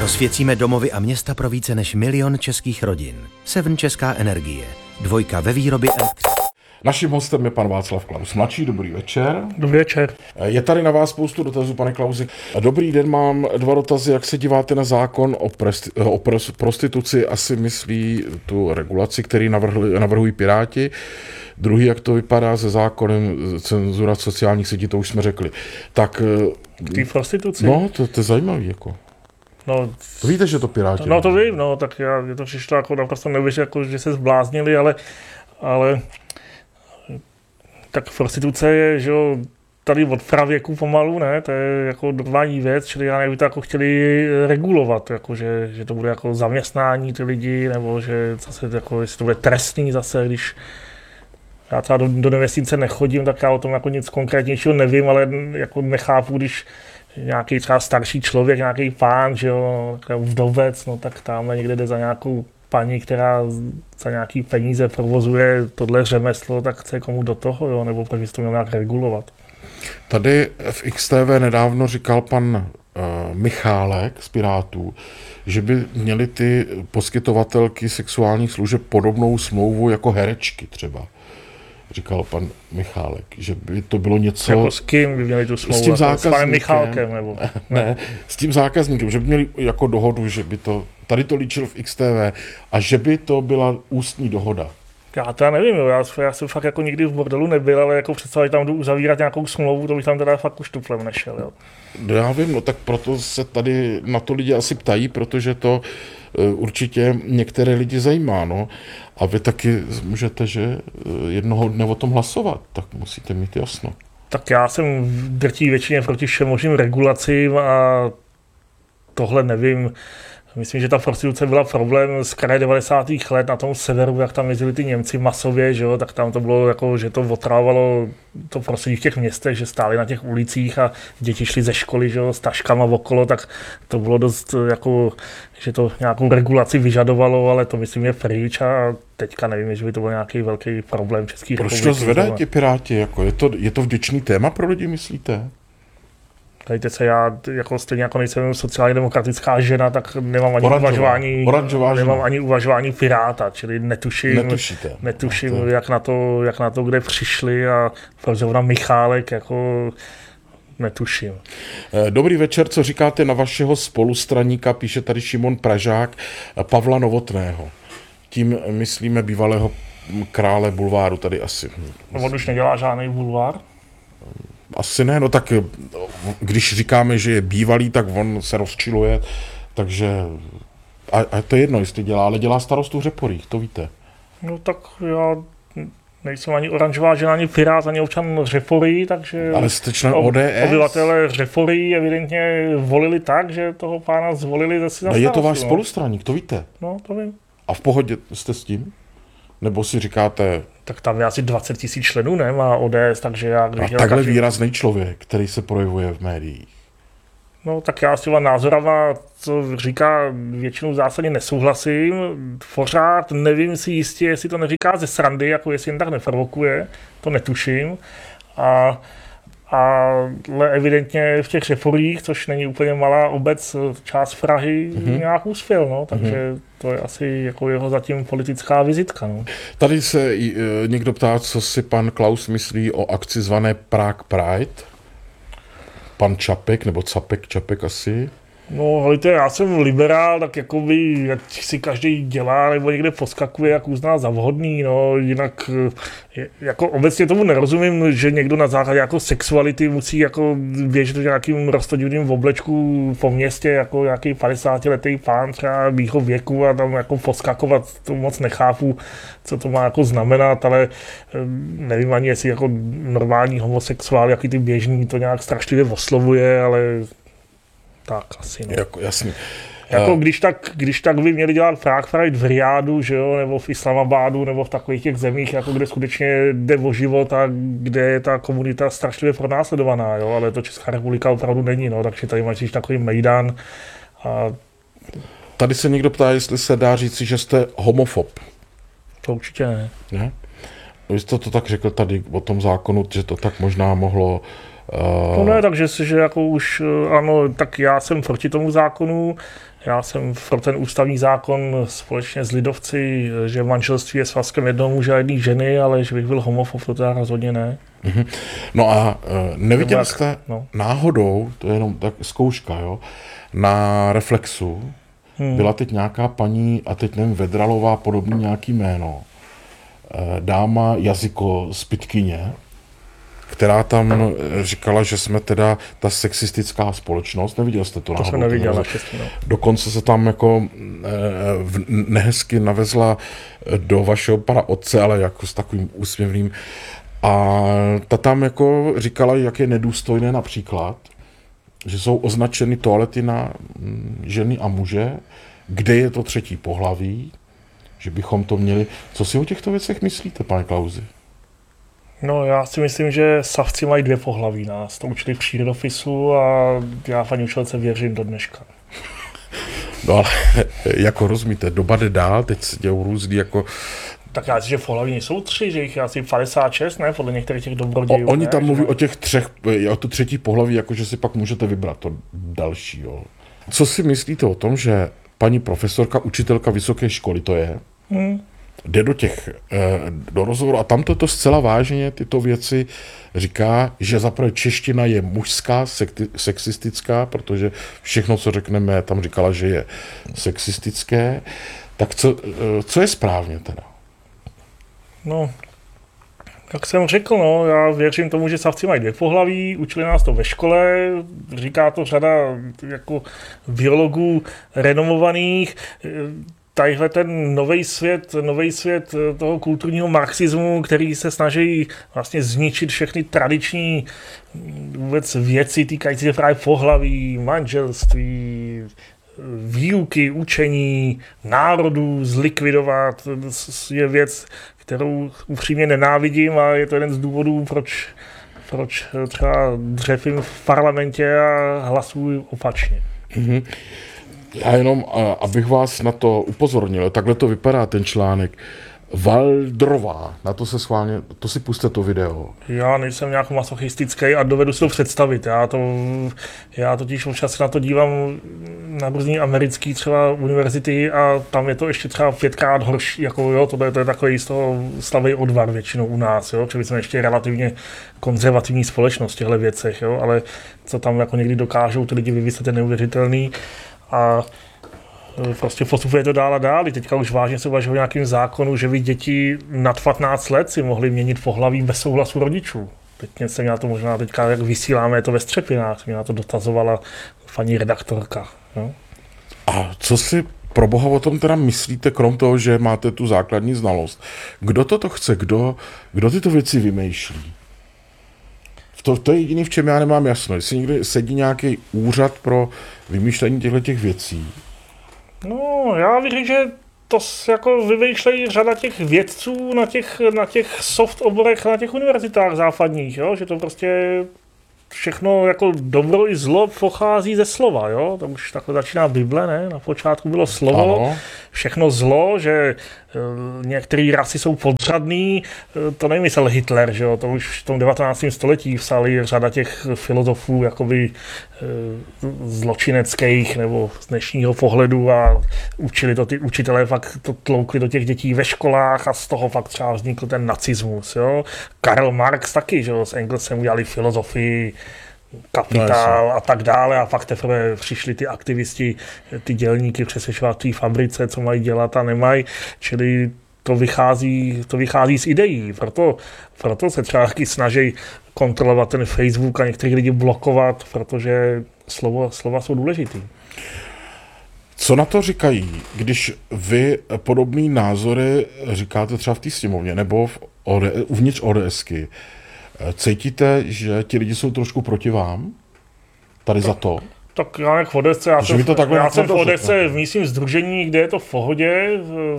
Osvěcíme domovy a města pro více než 1 000 000 českých rodin. Seven Česká energie. 2 ve výrobě elektřiny. Naším hostem je pan Václav Klaus mladší. Dobrý večer. Dobrý večer. Je tady na vás spoustu dotazů, pane Klausi. Dobrý den, mám 2 dotazy. Jak se díváte na zákon o prostituci? Asi myslí tu regulaci, který navrhují Piráti. Druhý, jak to vypadá se zákonem cenzura sociálních sítí, to už jsme řekli. Tak k té prostituci? No, to je zajímavý, jako. No, to víte, že to Piráti? No to vím, no, tak je to přišlo jako naprosto neuvěřitelné, jako, že se zbláznili, ale tak prostituce je, že jo, tady od pravěku pomalu, ne, to je jako normální věc, čili já nevím, to jako chtěli regulovat, jako, že to bude jako zaměstnání ty lidi, nebo že zase jako, jestli to bude trestný zase, když já třeba do nemocnice nechodím, tak já o tom jako nic konkrétnějšího nevím, ale jako nechápu, když nějaký třeba starší člověk, nějaký pán, že jo, vdovec, no tak tamhle někde jde za nějakou paní, která za nějaký peníze provozuje tohle řemeslo, tak chce komu do toho, jo, nebo proč bys to měl nějak regulovat. Tady v XTV nedávno říkal pan Michálek z Pirátů, že by měly ty poskytovatelky sexuálních služeb podobnou smlouvu jako herečky třeba. Říkal pan Michálek, že by to bylo něco... Jako s kým by měli tu smlouvu? S tím zákazníkem. S panem Michálkem, nebo? Ne, s tím zákazníkem, že by měli jako dohodu, že by to... Tady to líčil v XTV a že by to byla ústní dohoda. Já to nevím, jo. Já jsem fakt jako nikdy v bordelu nebyl, ale jako představit tam jdu uzavírat nějakou smlouvu, to bych tam teda fakt už tuplem nešel, jo. Já vím, no tak proto se tady na to lidi asi ptají, protože to určitě některé lidi zajímá, no. A vy taky můžete, že jednoho dne o tom hlasovat, tak musíte mít jasno. Tak já jsem v drtí většině proti všem možným regulacím a tohle nevím. Myslím, že ta prostituce byla problém z kraje 90. let na tom severu, jak tam jezdili ty Němci masově, že jo, tak tam to bylo jako, že to otrávalo to prostředí v těch městech, že stáli na těch ulicích a děti šly ze školy, že jo, s taškama okolo, tak to bylo dost jako, že to nějakou regulaci vyžadovalo, ale to myslím je pryč a teďka nevím, že by to byl nějaký velký problém České republiky. Proč to zvedají ti Piráti? Jako je to vděčný téma pro lidi, myslíte? Dejte se, já jako stejně jako nejsem sociálně demokratická žena, tak nemám ani uvažování Piráta, čili netuším jak na to kde přišli a proč zrovna Michálek, jako netuším. Dobrý večer, co říkáte na vašeho spolustraníka, píše tady Šimon Pražák, Pavla Novotného. Tím myslíme bývalého krále bulváru tady asi. On už nedělá žádný bulvár? Asi ne, no tak když říkáme, že je bývalý, tak on se rozčiluje, takže a to je jedno, jestli dělá, ale dělá starostu v Řeporích, to víte. No tak já nejsem ani oranžová žena, ani Pirát, ani občan Řeporí, takže ale jste člen ODS? Obyvatelé Řeporí evidentně volili tak, že toho pána zvolili zase za starostu. Je to váš spolustraník, to víte? No, to vím. A v pohodě jste s tím? Nebo si říkáte... Tak tam je asi 20 000 členů, ne, má ODS, takže já... A takhle výrazný člověk, který se projevuje v médiích. No tak já s těma názorama, co říká, většinou v zásadě nesouhlasím. Pořád nevím si jistě, jestli to neříká ze srandy, jako jestli jen tak neprovokuje, to netuším. Ale evidentně v těch Řeporích, což není úplně malá obec, část Prahy, nějak uspěl, no, takže to je asi jako jeho zatím politická vizitka. No. Tady se někdo ptá, co si pan Klaus myslí o akci zvané Prague Pride. Pan Čapek, nebo Čapek asi. No, hejte, já jsem liberál, tak jakoby, jak si každý dělá, nebo někde poskakuje, jak uzná za vhodný, no, jinak jako obecně tomu nerozumím, že někdo na základě jako sexuality musí jako běžet v nějakým roztodivným oblečku po městě, jako nějaký 50letý pán třeba mýho věku a tam jako poskakovat, to moc nechápu, co to má jako znamenat, ale nevím ani, jestli jako normální homosexuál, jaký ty běžný, to nějak strašlivě oslovuje, ale tak asi ne. Jako, jasně. Jako když tak by měli dělat Prague Pride v Riádu, že jo, nebo v Islamabadu, nebo v takových těch zemích, jako kde skutečně jde o život a kde je ta komunita strašlivě pronásledovaná, jo, ale to Česká republika opravdu není, no, takže tady máš takový mejdan. A... Tady se někdo ptá, jestli se dá říci, že jste homofob. To určitě ne. Ne? Vy jste to tak řekl tady o tom zákonu, že to tak možná mohlo To ne, takže že jako už ano, tak já jsem proti tomu zákonu, já jsem pro ten ústavní zákon společně s lidovci, že manželství je svazkem jednoho muže a jedné ženy, ale že bych byl homofob, to teda rozhodně ne. No a neviděl jste náhodou, to je jenom tak zkouška, jo, na Reflexu byla teď nějaká paní, a teď nevím, Vedralová, podobný nějaký jméno, dáma Jazyko z Pytkyně, která tam říkala, že jsme teda ta sexistická společnost. Neviděl jste to náhodou? To jsem neviděl, naštěstí. No. Dokonce se tam jako nehezky navezla do vašeho pana otce, ale jako s takovým úsměvným. A ta tam jako říkala, jak je nedůstojné například, že jsou označeny toalety na ženy a muže, kde je to třetí pohlaví, že bychom to měli. Co si o těchto věcech myslíte, pane Klausi? No, já si myslím, že savci mají dvě pohlaví. Nás to učili v přírodopisu a já paní učitelce věřím do dneška. No ale jako rozumíte, doba jde dál, teď se dějou různý jako... Tak já si, že pohlaví nejsou tři, že jich je asi 56, ne? Podle některých těch dobrodějů. Oni tam mluví o těch třech, o tu třetí pohlaví, jako že si pak můžete vybrat to další. Jo. Co si myslíte o tom, že paní profesorka, učitelka vysoké školy to je, jde do rozhovoru a tam to zcela vážně tyto věci říká, že zaprvé čeština je mužská, sexistická, protože všechno, co řekneme, tam říkala, že je sexistické. Tak co je správně teda? No, jak jsem řekl, no, já věřím tomu, že savci mají dvě pohlaví, učili nás to ve škole, říká to řada jako biologů renomovaných. Tadyhle ten nový svět toho kulturního marxismu, který se snaží vlastně zničit všechny tradiční vůbec věci týkající se právě pohlaví, manželství, výuky, učení, národů zlikvidovat, je věc, kterou upřímně nenávidím a je to jeden z důvodů, proč třeba dřepím v parlamentě a hlasuji opačně. Mm-hmm. Já jenom, abych vás na to upozornil, takhle to vypadá ten článek. Valdrová, na to se schválně, to si puste to video. Já nejsem nějak masochistický a dovedu si to představit. Já totiž občas na to dívám na různý americký třeba univerzity a tam je to ještě třeba 5krát horší, jako jo, to je takový z toho slabý odvar většinou u nás, jo, protože jsme ještě relativně konzervativní společnost v těchto věcech, jo, ale co tam jako někdy dokážou ty lidi vymyslet je neuvěřitelný a prostě postupuje to dál a dál. I teďka už vážně se uvažuje o nějakým zákonu, že by děti nad 15 let si mohly měnit pohlaví bez souhlasu rodičů. Teď se mě na to možná teďka, jak vysíláme, je to ve Střepinách, mě na to dotazovala paní redaktorka. No? A co si pro boha o tom teda myslíte, krom toho, že máte tu základní znalost? Kdo toto chce? Kdo tyto věci vymýšlí? To je jediný, v čem já nemám jasno. Jestli někde sedí nějaký úřad pro vymýšlení těchto věcí. No, já věřím, že to jako vymýšlejí řada těch vědců na těch soft oborech, na těch univerzitách západních, jo? Že to prostě všechno jako dobro i zlo pochází ze slova, jo? To už takhle začíná Bible, ne? Na počátku bylo slovo, ano. Všechno zlo, že některé rasy jsou podřadný, to nevymyslel Hitler, že jo? To už v tom 19. století psali řada těch filozofů jakoby zločineckých nebo z dnešního pohledu a učili to ty učitelé, fakt to tloukli do těch dětí ve školách a z toho fakt třeba vznikl ten nacismus, jo? Karl Marx taky, že jo? S Engelsem udělali filozofii, Kapitál a tak dále a pak teprve přišli ty aktivisti, ty dělníky přesvědčovat v té fabrice, co mají dělat a nemají, čili to vychází z ideí, proto se třeba taky snaží kontrolovat ten Facebook a některý lidi blokovat, protože slova jsou důležitý. Co na to říkají, když vy podobný názory říkáte třeba v té sněmovně nebo uvnitř ODSky? Cítíte, že ti lidi jsou trošku proti vám? Tady za to? Tak já jak v Odesce, já jsem v Odesce v místním sdružení, kde je to v pohodě,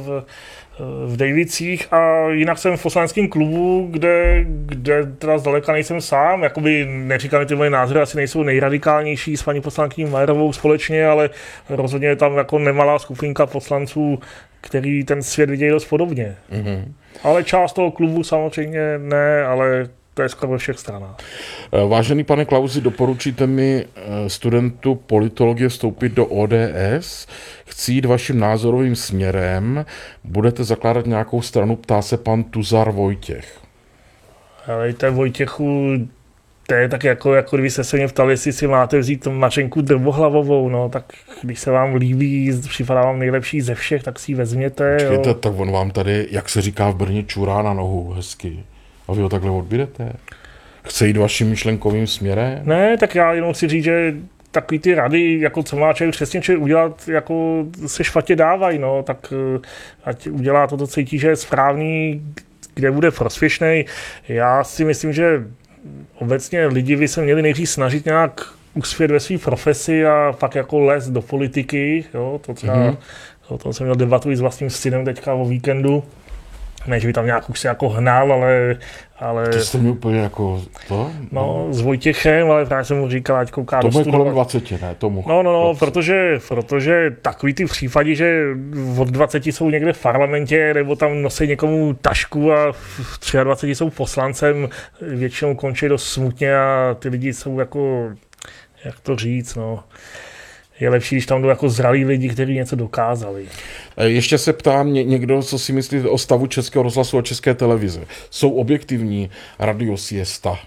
v Dejvicích a jinak jsem v poslaneckém klubu, kde teda zdaleka nejsem sám, jakoby neříkám, že ty moje názory asi nejsou nejradikálnější s paní poslankyní Majerovou společně, ale rozhodně je tam jako nemalá skupinka poslanců, který ten svět vidějí dost podobně. Mm-hmm. Ale část toho klubu samozřejmě ne, ale to je skoro ve všech stranách. Vážený pane Klausi, doporučíte mi studentu politologie vstoupit do ODS? Chci jít vaším názorovým směrem. Budete zakládat nějakou stranu? Ptá se pan Tuzar Vojtěch. Helejte, Vojtěchu, to je tak jako kdyby se mě ptali, jestli si máte vzít Mařenku Drbohlavovou, no, tak když se vám líbí, připadá vám nejlepší ze všech, tak si ji vezměte. Počkejte, tak on vám tady, jak se říká v Brně, čurá na nohu hezky. A vy ho takhle odbydete? Chce jít vaším myšlenkovým směrem? Ne, tak já jenom chci říct, že takový ty rady, jako co má člověk přesně udělat, jako se špatně dávají, no, tak ať udělá to, co cítí, že je správný, kde bude prospěšnej. Já si myslím, že obecně lidi by se měli nejdřív snažit nějak uspět ve své profesi a pak jako les do politiky, jo, to třeba, o tom jsem měl debatu s vlastním synem teďka o víkendu, ne, že by tam nějak už se jako hnal, ale To jste mi úplně jako to? No, s Vojtěchem, ale právě jsem mu říkal, ať kouká Tomu do je studovat. kolem 20, ne? Tomu. No, protože takový ty případy, že od 20 jsou někde v parlamentě, nebo tam nosí někomu tašku a v 23 jsou poslancem, většinou končí dost smutně a ty lidi jsou jako, jak to říct, no. Je lepší, když tam jdou jako zralí lidi, kteří něco dokázali. Ještě se ptám někdo, co si myslí o stavu Českého rozhlasu a České televize. Jsou objektivní Radio Siesta?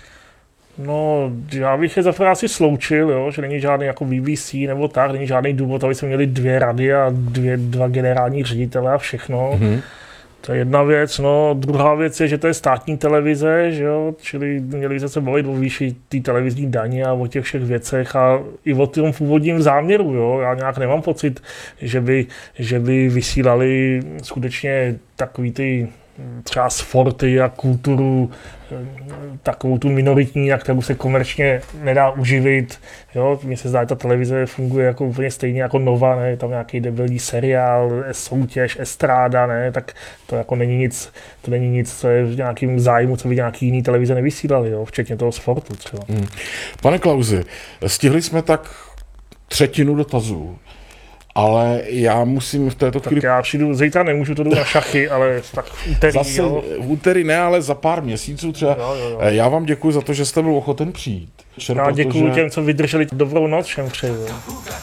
No, já bych je zaprvé asi sloučil, jo, že není žádný jako BBC nebo tak, není žádný důvod, aby jsme měli 2 rady a dva generální ředitele a všechno. To je jedna věc, no. Druhá věc je, že to je státní televize, že jo, čili měli se bavit o výši té televizní daně a o těch všech věcech a i o tom původním záměru, jo. Já nějak nemám pocit, že by vysílali skutečně takový ty třeba sporty a kulturu, takovou tu minoritní, na kterou se komerčně nedá uživit. Jo? Mně se zdá, že ta televize funguje jako úplně stejně jako Nova, ne? Je tam nějaký debilní seriál, soutěž, estráda, ne? Tak to jako není nic, co je v nějakým zájmu, co by nějaký jiný televize nevysílali, jo? Včetně toho sportu třeba. Pane Klausi, stihli jsme tak 1/3 dotazů. Ale já musím v této chvíli... Tak já přijdu, zítra nemůžu, to jdu na šachy, ale tak v úterý, Zase jo. v úterý ne, ale za pár měsíců třeba. Jo. Já vám děkuji za to, že jste byl ochoten přijít. Já děkuji těm, co vydrželi. Dobrou noc všem přeju.